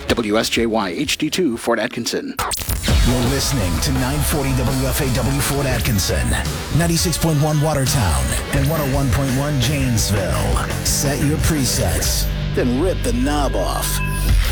WSJY HD2 Fort Atkinson. You're listening to 940 WFAW Fort Atkinson, 96.1 Watertown, and 101.1 Janesville. Set your presets, then rip the knob off.